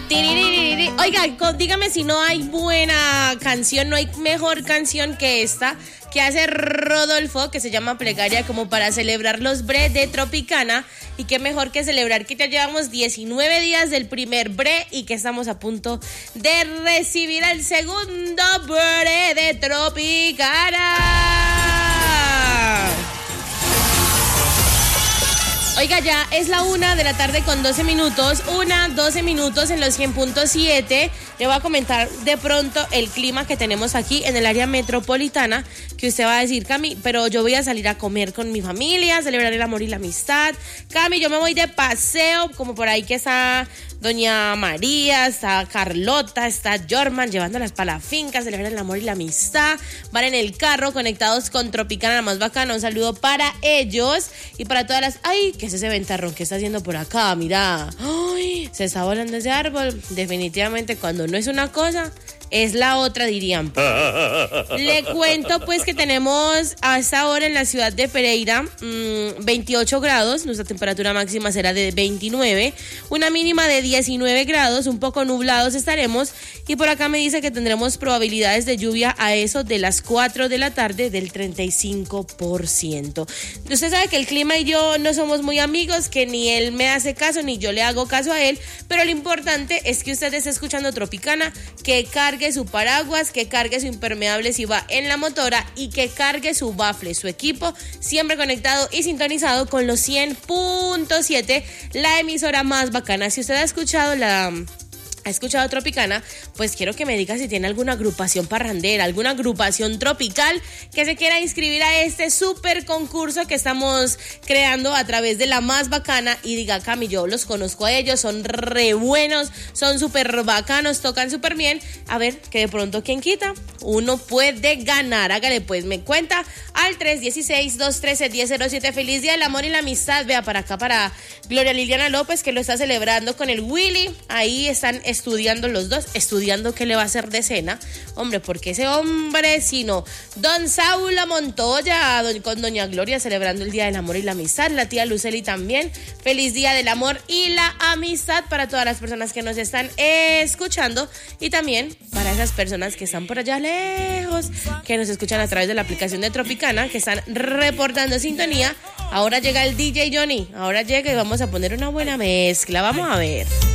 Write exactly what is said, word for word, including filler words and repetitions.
Tiriririri. Oiga, co- dígame si no hay buena canción, no hay mejor canción que esta que hace Rodolfo, que se llama Plegaria, como para celebrar los bre de Tropicana. Y qué mejor que celebrar que ya llevamos diecinueve días del primer bre y que estamos a punto de recibir el segundo bre de Tropicana. Oiga, ya es la una de la tarde con doce minutos, una, doce minutos en los cien punto siete. Le voy a comentar de pronto el clima que tenemos aquí en el área metropolitana, que usted va a decir, Cami, pero yo voy a salir a comer con mi familia, celebrar el amor y la amistad. Cami, yo me voy de paseo, como por ahí que está doña María, está Carlota, está Jorman, llevándolas para la finca, celebrar el amor y la amistad. Van en el carro conectados con Tropicana, la más bacana. Un saludo para ellos y para todas las... ¡Ay! ¿Qué es ese ventarrón que está haciendo por acá? Mira. ¡Ay! Se está volando ese árbol. Definitivamente cuando no es una cosa, es la otra, dirían. Le cuento pues que tenemos a esta hora en la ciudad de Pereira mmm, veintiocho grados, nuestra temperatura máxima será de veintinueve, una mínima de diecinueve grados, un poco nublados estaremos, y por acá me dice que tendremos probabilidades de lluvia a eso de las cuatro de la tarde del treinta y cinco por ciento. Usted sabe que el clima y yo no somos muy amigos, que ni él me hace caso ni yo le hago caso a él, pero lo importante es que usted esté escuchando Tropicana, que cargue su paraguas, que cargue su impermeable si va en la motora y que cargue su bafle, su equipo, siempre conectado y sintonizado con los cien punto siete, la emisora más bacana. Si usted ha escuchado la... ¿Ha escuchado Tropicana? Pues quiero que me diga si tiene alguna agrupación parrandera, alguna agrupación tropical que se quiera inscribir a este súper concurso que estamos creando a través de la más bacana y diga, Cami, yo los conozco a ellos, son re buenos, son súper bacanos, tocan súper bien. A ver, que de pronto, ¿quién quita? Uno puede ganar. Hágale pues, me cuenta al tres uno seis, dos uno tres, uno cero cero siete. Feliz Día del Amor y la Amistad. Vea para acá para Gloria Liliana López, que lo está celebrando con el Willy. Ahí están estudiando los dos, estudiando qué le va a hacer de cena. Hombre, porque ese hombre, sino don Saulo Montoya don, con doña Gloria celebrando el Día del Amor y la Amistad. La tía Luceli también. Feliz Día del Amor y la Amistad para todas las personas que nos están escuchando y también para esas personas que están por allá lejos, que nos escuchan a través de la aplicación de Tropicana, que están reportando sintonía. Ahora llega el D J Johnny, ahora llega y vamos a poner una buena mezcla. Vamos a ver.